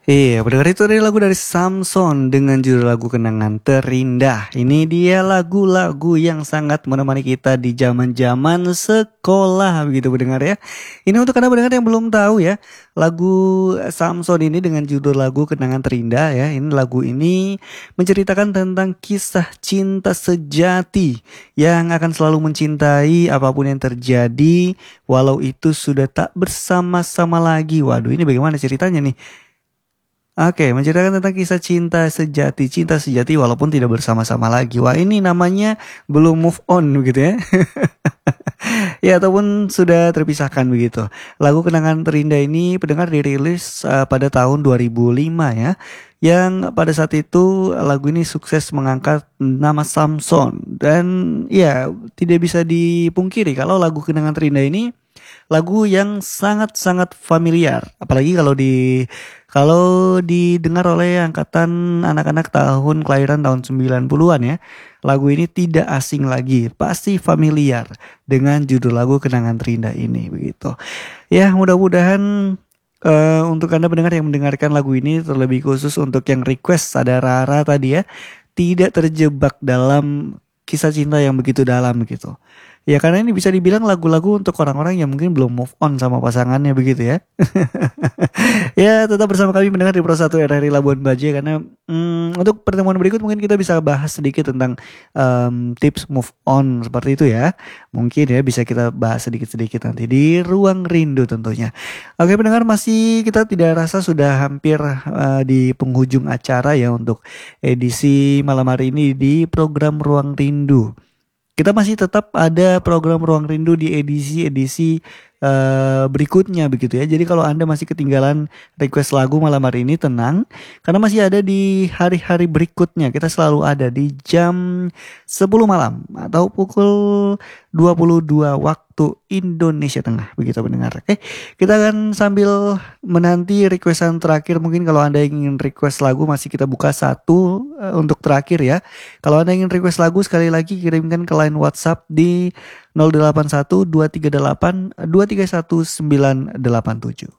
Iya, pendengar itu dari lagu dari Samson dengan judul lagu Kenangan Terindah. Ini dia lagu-lagu yang sangat menemani kita di zaman-zaman sekolah begitu pendengar ya. Ini untuk Anda pendengar yang belum tahu ya, lagu Samson ini dengan judul lagu Kenangan Terindah ya. Ini lagu ini menceritakan tentang kisah cinta sejati yang akan selalu mencintai apapun yang terjadi walau itu sudah tak bersama-sama lagi. Waduh, ini bagaimana ceritanya nih? Oke, menceritakan tentang kisah cinta sejati walaupun tidak bersama-sama lagi. Wah, ini namanya belum move on begitu ya. Ya, ataupun sudah terpisahkan begitu. Lagu Kenangan Terindah ini pendengar dirilis pada tahun 2005 ya. Yang pada saat itu lagu ini sukses mengangkat nama Samson. Dan ya, tidak bisa dipungkiri kalau lagu Kenangan Terindah ini lagu yang sangat-sangat familiar. Apalagi kalau didengar oleh angkatan anak-anak tahun kelahiran tahun 90-an ya. Lagu ini tidak asing lagi, pasti familiar dengan judul lagu Kenangan Terindah ini begitu. Ya, mudah-mudahan untuk Anda pendengar yang mendengarkan lagu ini, terlebih khusus untuk yang request ada Rara tadi ya, tidak terjebak dalam kisah cinta yang begitu dalam gitu. Ya karena ini bisa dibilang lagu-lagu untuk orang-orang yang mungkin belum move on sama pasangannya begitu ya. Ya tetap bersama kami mendengar di Pro 1 RRI Labuan Bajo karena untuk pertemuan berikut mungkin kita bisa bahas sedikit tentang tips move on seperti itu ya. Mungkin ya bisa kita bahas sedikit-sedikit nanti di Ruang Rindu tentunya. Oke pendengar, masih kita tidak rasa sudah hampir di penghujung acara ya untuk edisi malam hari ini di program Ruang Rindu. Kita masih tetap ada program Ruang Rindu di edisi-edisi berikutnya begitu ya. Jadi kalau Anda masih ketinggalan request lagu malam hari ini, tenang. Karena masih ada di hari-hari berikutnya. Kita selalu ada di jam 10 malam atau pukul 22 waktu Indonesia Tengah. Begitu pendengar. Oke, kita akan sambil menanti requestan terakhir. Mungkin kalau Anda ingin request lagu masih kita buka satu untuk terakhir ya. Kalau Anda ingin request lagu sekali lagi kirimkan ke line WhatsApp di 081 238 231 987.